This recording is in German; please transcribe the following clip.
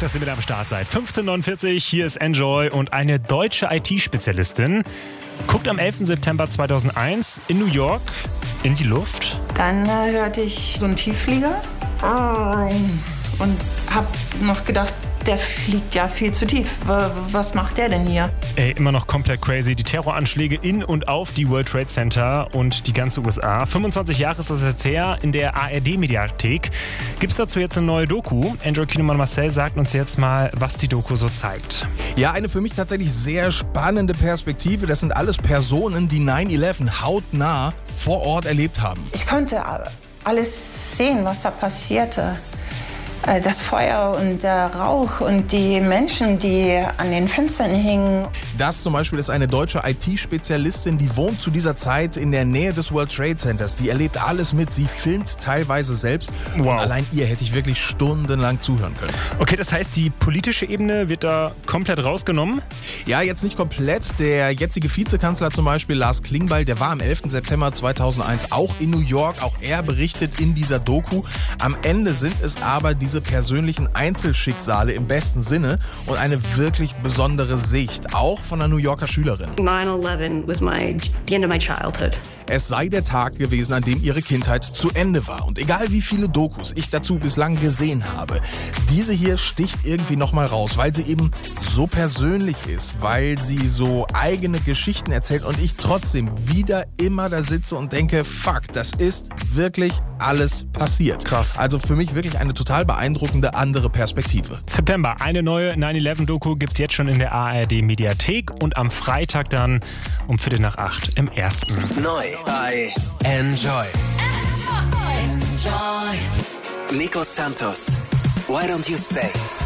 dass ihr mit am Start seid. 15:49, hier ist Enjoy und eine deutsche IT-Spezialistin guckt am 11. September 2001 in New York in die Luft. Dann hörte ich so einen Tiefflieger und habe noch gedacht, der fliegt ja viel zu tief. Was macht der denn hier? Ey, immer noch komplett crazy. Die Terroranschläge in und auf die World Trade Center und die ganze USA. 25 Jahre ist das jetzt her. In der ARD-Mediathek gibt es dazu jetzt eine neue Doku. Enjoy-Kinomann Marcel sagt uns jetzt mal, was die Doku so zeigt. Ja, eine für mich tatsächlich sehr spannende Perspektive. Das sind alles Personen, die 9/11 hautnah vor Ort erlebt haben. Ich konnte alles sehen, was da passierte. Das Feuer und der Rauch und die Menschen, die an den Fenstern hingen. Das zum Beispiel ist eine deutsche IT-Spezialistin, die wohnt zu dieser Zeit in der Nähe des World Trade Centers. Die erlebt alles mit, sie filmt teilweise selbst. Wow. Und allein ihr hätte ich wirklich stundenlang zuhören können. Okay, das heißt, die politische Ebene wird da komplett rausgenommen? Ja, jetzt nicht komplett. Der jetzige Vizekanzler zum Beispiel, Lars Klingbeil, der war am 11. September 2001 auch in New York. Auch er berichtet in dieser Doku. Am Ende sind es aber diese persönlichen Einzelschicksale im besten Sinne und eine wirklich besondere Sicht, auch von einer New Yorker Schülerin. 9/11 was the end of my childhood. Es sei der Tag gewesen, an dem ihre Kindheit zu Ende war. Und egal wie viele Dokus ich dazu bislang gesehen habe, diese hier sticht irgendwie nochmal raus, weil sie eben so persönlich ist, weil sie so eigene Geschichten erzählt und ich trotzdem wieder immer da sitze und denke, fuck, das ist wirklich alles passiert. Krass. Also für mich wirklich eine total beeindruckende andere Perspektive. September, eine neue 9/11-Doku gibt's jetzt schon in der ARD-Mediathek und am Freitag dann um 7:45 im ersten. Neu bei Enjoy. Nico Santos, Why Don't You Stay?